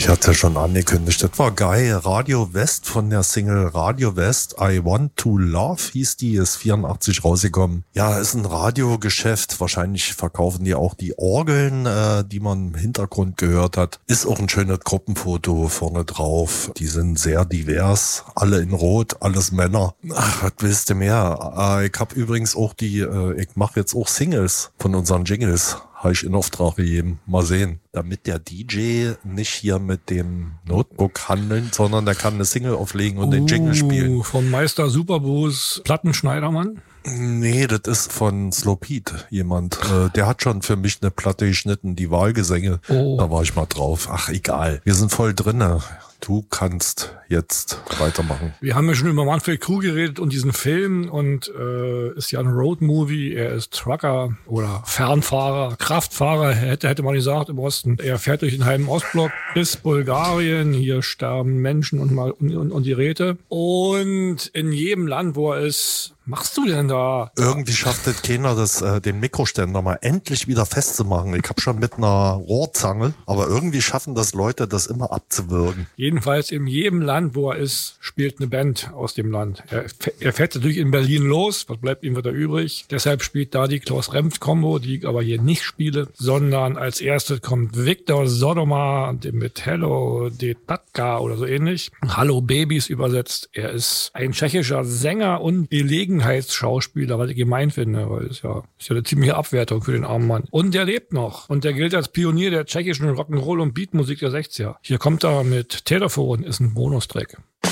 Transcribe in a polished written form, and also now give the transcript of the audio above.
Ich hatte schon angekündigt, das war geil. Radio West von der Single Radio West, I Want to Love hieß die, ist 84 rausgekommen. Ja, ist ein Radiogeschäft. Wahrscheinlich verkaufen die auch die Orgeln, die man im Hintergrund gehört hat. Ist auch ein schönes Gruppenfoto vorne drauf. Die sind sehr divers, alle in Rot, alles Männer. Ach, was willst du mehr? Ich habe übrigens auch ich mache jetzt auch Singles von unseren Jingles. Habe ich in Auftrag gegeben. Mal sehen. Damit der DJ nicht hier mit dem Notebook handelt, sondern der kann eine Single auflegen und den Jingle spielen. Von Meister Superbus Plattenschneidermann? Nee, das ist von Slow Pete jemand. Der hat schon für mich eine Platte geschnitten, die Wahlgesänge. Oh. Da war ich mal drauf. Ach, egal. Wir sind voll drinne. Du kannst jetzt weitermachen. Wir haben ja schon über Manfred Krug geredet und diesen Film und ist ja ein Roadmovie. Er ist Trucker oder Fernfahrer, Kraftfahrer, hätte man gesagt im Osten. Er fährt durch den halben Ostblock bis Bulgarien. Hier sterben Menschen und die Räte. Und in jedem Land, wo er ist, machst du denn da? Irgendwie schafft es keiner, den Mikroständer mal endlich wieder festzumachen. Ich habe schon mit einer Rohrzange, aber irgendwie schaffen das Leute, das immer abzuwürgen. Jedenfalls in jedem Land, wo er ist, spielt eine Band aus dem Land. Er fährt natürlich in Berlin los, was bleibt ihm wieder übrig. Deshalb spielt da die Klaus-Remft-Kombo, die ich aber hier nicht spiele, sondern als erstes kommt Viktor Sodoma mit Hello Depatka oder so ähnlich. Hallo Babys übersetzt. Er ist ein tschechischer Sänger und Gelegenheitsschauspieler, was ich gemein finde, weil es ist ja eine ziemliche Abwertung für den armen Mann. Und der lebt noch. Und der gilt als Pionier der tschechischen Rock'n'Roll und Beatmusik der 60er. Hier kommt er mit Telefon, ist ein Bonustrack.